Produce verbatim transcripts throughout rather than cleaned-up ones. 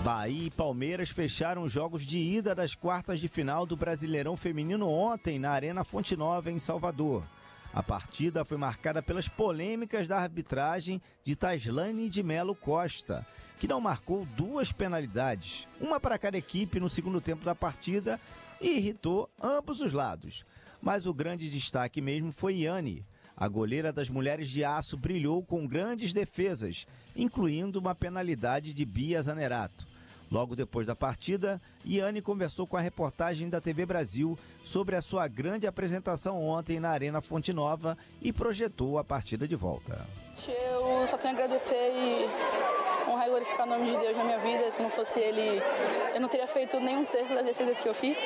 Bahia e Palmeiras fecharam os jogos de ida das quartas de final do Brasileirão Feminino ontem na Arena Fonte Nova, em Salvador. A partida foi marcada pelas polêmicas da arbitragem de Taislane de Melo Costa, que não marcou duas penalidades, uma para cada equipe no segundo tempo da partida, e irritou ambos os lados. Mas o grande destaque mesmo foi Yane. A goleira das Mulheres de Aço brilhou com grandes defesas, incluindo uma penalidade de Bia Zanerato. Logo depois da partida, Yane conversou com a reportagem da T V Brasil sobre a sua grande apresentação ontem na Arena Fonte Nova e projetou a partida de volta. Eu só tenho a agradecer e honrar e glorificar o nome de Deus na minha vida. Se não fosse Ele, eu não teria feito nenhum terço das defesas que eu fiz.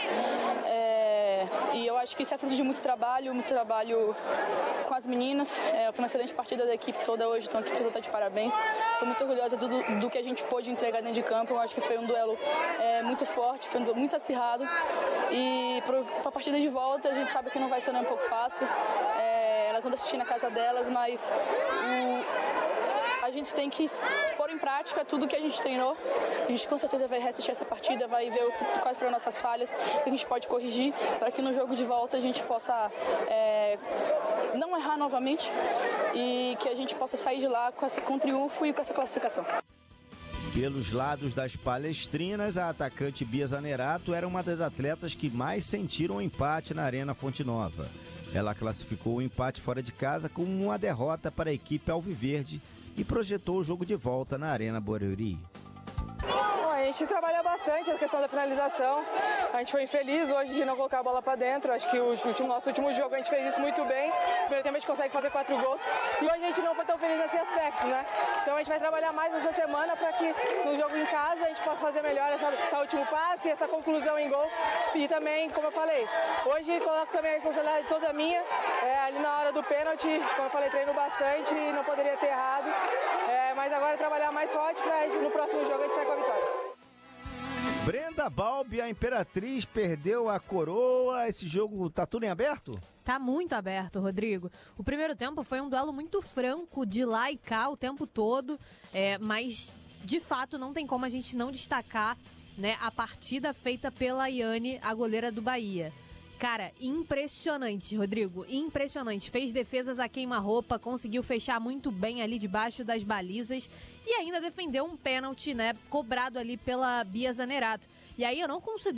É, e eu acho que isso é fruto de muito trabalho, muito trabalho com as meninas. É, foi uma excelente partida da equipe toda hoje, então a equipe toda está de parabéns. Estou muito orgulhosa do, do que a gente pôde entregar dentro de campo. Eu acho que foi um duelo é, muito forte, foi um duelo muito acirrado. E para a partida de volta, a gente sabe que não vai ser nem um pouco fácil. É, elas vão assistir na casa delas, mas o, a gente tem que pôr em prática tudo que a gente treinou. A gente com certeza vai reassistir essa partida, vai ver quais foram nossas falhas, o que a gente pode corrigir, para que no jogo de volta a gente possa é, não errar novamente e que a gente possa sair de lá com, essa, com triunfo e com essa classificação. Pelos lados das palestrinas, a atacante Bia Zanerato era uma das atletas que mais sentiram o empate na Arena Fonte Nova. Ela classificou o empate fora de casa como uma derrota para a equipe alviverde e projetou o jogo de volta na Arena Barueri. A gente trabalha bastante a questão da finalização. A gente foi infeliz hoje de não colocar a bola para dentro. Acho que o último, nosso último jogo a gente fez isso muito bem. No primeiro tempo a gente consegue fazer quatro gols. E hoje a gente não foi tão feliz nesse aspecto, né? Então a gente vai trabalhar mais essa semana para que no jogo em casa a gente possa fazer melhor essa, essa último passe, essa conclusão em gol. E também, como eu falei, hoje coloco também a responsabilidade toda minha. É, ali na hora do pênalti, como eu falei, treino bastante e não poderia ter errado. É, mas agora é trabalhar mais forte para no próximo jogo a gente sair com a vitória. Brenda Balbi, a Imperatriz, perdeu a coroa. Esse jogo tá tudo em aberto? Tá muito aberto, Rodrigo. O primeiro tempo foi um duelo muito franco, de lá e cá o tempo todo, é, mas de fato não tem como a gente não destacar, né, a partida feita pela Yane, a goleira do Bahia. Cara, impressionante, Rodrigo, impressionante. Fez defesas a queima-roupa, conseguiu fechar muito bem ali debaixo das balizas e ainda defendeu um pênalti, né, cobrado ali pela Bia Zanerato. E aí eu não considero